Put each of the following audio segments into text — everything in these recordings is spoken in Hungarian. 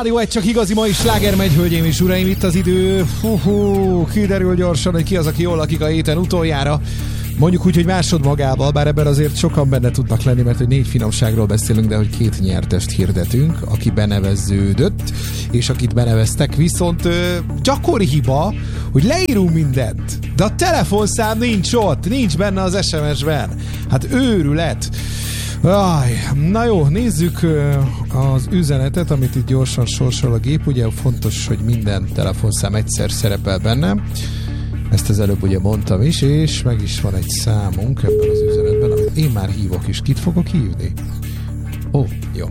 Rádió egy csak igazi mai sláger megy, hölgyeim és uraim, itt az idő. Kiderül gyorsan, hogy ki az, aki jól lakik a héten utoljára. Mondjuk úgy, hogy másodmagával, bár ebben azért sokan benne tudnak lenni, mert hogy 4 finomságról beszélünk, de hogy 2 nyertest hirdetünk, aki beneveződött, és akit beneveztek, viszont gyakori hiba, hogy leírunk mindent, de a telefonszám nincs ott, nincs benne az SMS-ben. Hát őrület. Na jó, nézzük az üzenetet, amit itt gyorsan sorsol a gép. Ugye fontos, hogy minden telefonszám egyszer szerepel benne. Ezt az előbb ugye mondtam is, és meg is van egy számunk ebben az üzenetben, amit én már hívok is. Kit fogok hívni? Jó.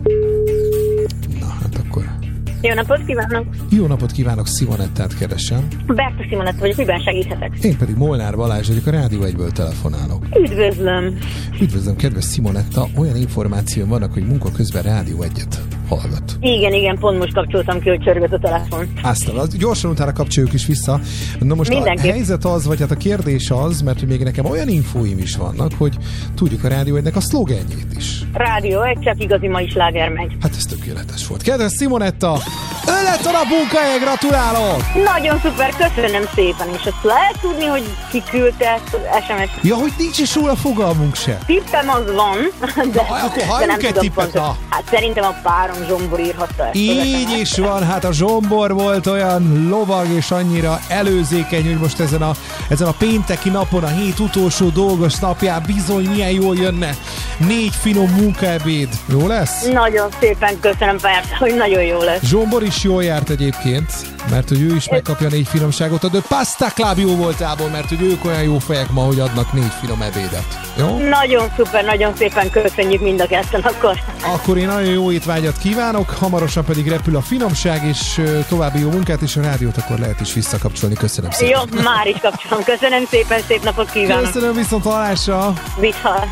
Na, hát akkor... Jó napot kívánok! Jó napot kívánok, Simonettát keresem. Berta Simonetta vagyok, miben segíthetek? Én pedig Molnár Balázs vagyok, a Rádió 1-ből telefonálok. Üdvözlöm! Üdvözlöm, kedves Simonetta, olyan információ vannak, hogy munka közben Rádió 1-et hallgat. Igen, pont most kapcsoltam ki, hogy csörgött a telefon. Aztán, gyorsan utána kapcsoljuk is vissza. Na most mindenképp. A helyzet az, vagy hát a kérdés az, mert hogy még nekem olyan infóim is vannak, hogy tudjuk a Rádió 1-nek a szlogenjét is. Rádió 1, csak igazi mai sláger megy. Hát ez tökéletes volt. Kedves Simonetta, ön lett a napunkhelyek, gratulálok! Nagyon szuper, köszönöm szépen, és azt lehet tudni, hogy ki küldte ezt az SMS-t? Ja, hogy nincs is róla fogalmunk se. Tippem az van, de, akkor de nem egy tudom tippet, pontos. Hát szerintem a párom Zsombor írhatta ezt. Így is van, hát a Zsombor volt olyan lovag és annyira előzékeny, hogy most ezen a pénteki napon, a hét utolsó dolgos napján bizony milyen jól jönne 4 finom munkaebéd. Jó lesz? Nagyon szépen köszönöm, persze, hogy nagyon jó lesz. Zsombor is jól járt egyébként, mert hogy ő is megkapja 4 finomságot a The Pasta Club jó voltából, mert hogy ők olyan jó fejek ma, hogy adnak 4 finom ebédet. Jó? Nagyon szuper, nagyon szépen köszönjük mind a ketten akkor. Akkor én nagyon jó étvágyat kívánok, hamarosan pedig repül a finomság, és további jó munkát, és a rádiót akkor lehet is visszakapcsolni. Köszönöm szépen. Jó, már is kapcsolom. Köszönöm szépen, szép napot kívánok. Köszönöm, viszont hallásra. Viszont.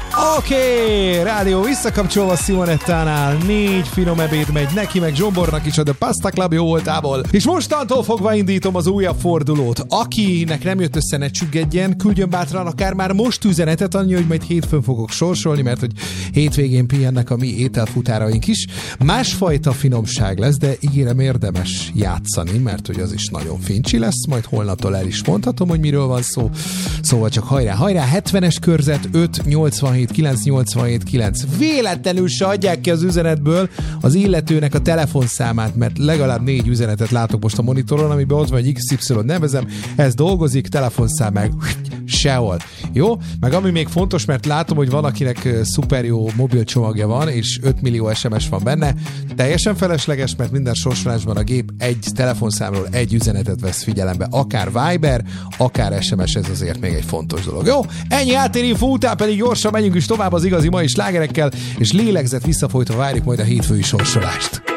Oké, rádió visszakapcsolva Simonettánál. 4 finom ebéd megy neki, meg Zsombornak is a The Pasta Club jó voltából. És mostantól fogva indítom az újabb fordulót. Akinek nem jött össze, ne csüggedjen, küldjön bátran akár már most üzenetet, annyi, hogy majd hétfőn fogok sorsolni, mert hogy hétvégén pihennek a mi ételfutáraink is. Másfajta finomság lesz, de ígérem érdemes játszani, mert hogy az is nagyon fincsi lesz, majd holnaptól el is mondhatom, hogy miről van szó. Szóval csak hajrá, 70-es körzet 5 87 9 87 9. Véletlenül se adják ki az üzenetből az illetőnek a telefonszámát, mert legalább 4 üzenetet látok most a monitoron, amiben ott van egy XY nevezem, ez dolgozik, telefonszám meg sehol. Jó? Meg ami még fontos, mert látom, hogy van, akinek szuper jó mobil csomagja van, és 5 millió SMS van benne. Teljesen felesleges, mert minden sorsolásban a gép egy telefonszámról egy üzenetet vesz figyelembe. Akár Viber, akár SMS, ez azért még egy fontos dolog. Jó? Ennyi háttérinfó után pedig gyorsan menjünk is tovább az igazi mai slágerekkel, és lélegzett visszafolytva várjuk majd a hétfői sorsolást.